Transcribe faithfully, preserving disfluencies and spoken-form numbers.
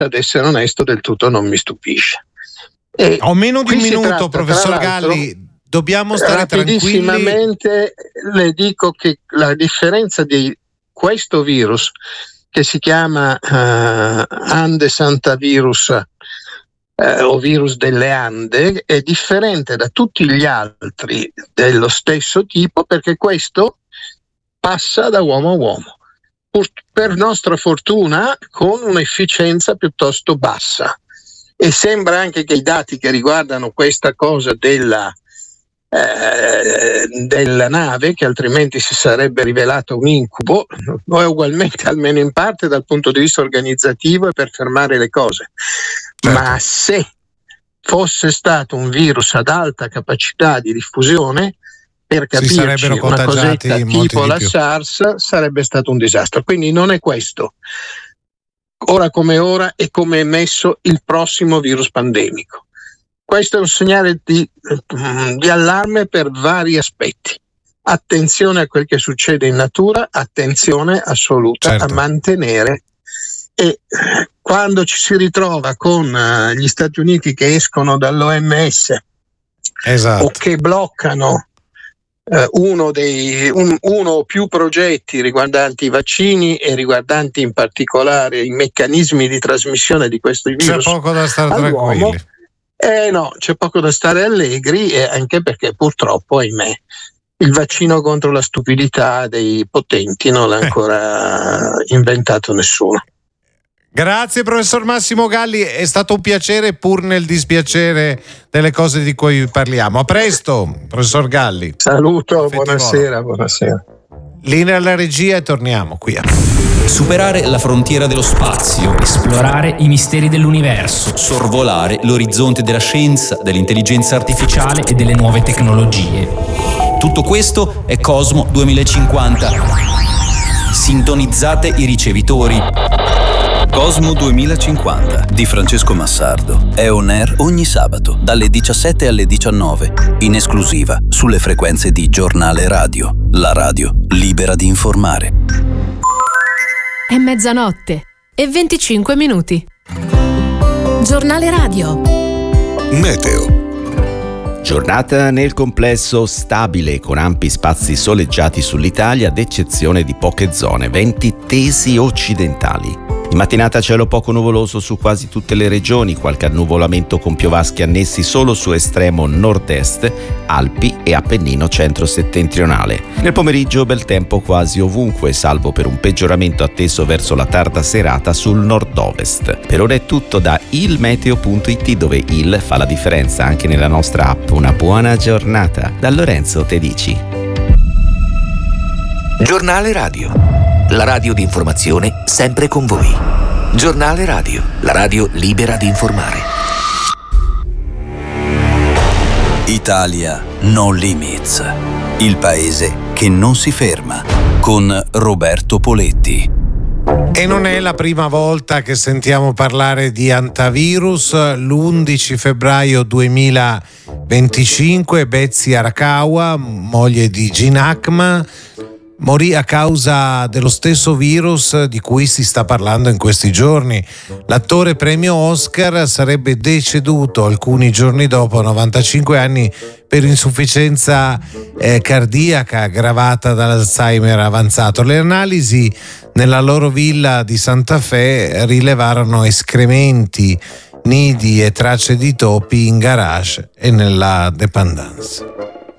ad essere onesto, del tutto non mi stupisce. E ho meno di un minuto, tratta, professor Galli, dobbiamo stare tranquilli. Rapidissimamente le dico che la differenza di questo virus, che si chiama uh, Andes Hantavirus uh, o virus delle Ande, è differente da tutti gli altri dello stesso tipo, perché questo passa da uomo a uomo, Pur, per nostra fortuna con un'efficienza piuttosto bassa, e sembra anche che i dati che riguardano questa cosa della Eh, della nave, che altrimenti si sarebbe rivelato un incubo, o è ugualmente, almeno in parte, dal punto di vista organizzativo e per fermare le cose. Certo. Ma se fosse stato un virus ad alta capacità di diffusione, per capirci, una cosetta tipo la SARS, sarebbe stato un disastro. Quindi non è questo, ora come ora, e come è messo il prossimo virus pandemico. Questo è un segnale di, di allarme per vari aspetti. Attenzione a quel che succede in natura, attenzione assoluta, certo, a mantenere. E quando ci si ritrova con uh, gli Stati Uniti che escono dall'O M S, esatto, o che bloccano uh, uno, dei, un, uno o più progetti riguardanti i vaccini e riguardanti in particolare i meccanismi di trasmissione di questo virus, c'è poco da stare tranquilli. Eh no, c'è poco da stare allegri, e anche perché purtroppo, ahimè, il vaccino contro la stupidità dei potenti non l'ha ancora eh. inventato nessuno. Grazie professor Massimo Galli, è stato un piacere pur nel dispiacere delle cose di cui parliamo. A presto, professor Galli. Saluto, buonasera, buonasera. Linea alla regia e torniamo qui a superare la frontiera dello spazio, esplorare i misteri dell'universo, sorvolare l'orizzonte della scienza, dell'intelligenza artificiale e delle nuove tecnologie. Tutto questo è Cosmo duemilacinquanta. Sintonizzate i ricevitori. Cosmo duemilacinquanta di Francesco Massardo è on air ogni sabato dalle diciassette alle diciannove, in esclusiva sulle frequenze di Giornale Radio, la radio libera di informare. È mezzanotte e venticinque minuti. Giornale Radio. Meteo. Giornata nel complesso stabile, con ampi spazi soleggiati sull'Italia, ad eccezione di poche zone, venti tesi occidentali. In mattinata cielo poco nuvoloso su quasi tutte le regioni, qualche annuvolamento con piovaschi annessi solo su estremo nord-est, Alpi e Appennino centro-settentrionale. Nel pomeriggio bel tempo quasi ovunque, salvo per un peggioramento atteso verso la tarda serata sul nord-ovest. Per ora è tutto da ilmeteo punto it, dove il fa la differenza anche nella nostra app. Una buona giornata. Da Lorenzo Tedici. Giornale Radio. La radio di informazione sempre con voi. Giornale Radio, la radio libera di informare. Italia No Limits. Il paese che non si ferma. Con Roberto Poletti. E non è la prima volta che sentiamo parlare di antivirus. L'undici febbraio duemilaventicinque Betsy Arakawa, moglie di Gene Hackman, morì a causa dello stesso virus di cui si sta parlando in questi giorni. L'attore premio Oscar sarebbe deceduto alcuni giorni dopo, a novantacinque anni, per insufficienza eh, cardiaca aggravata dall'Alzheimer avanzato. Le analisi nella loro villa di Santa Fe rilevarono escrementi, nidi e tracce di topi in garage e nella dépendance.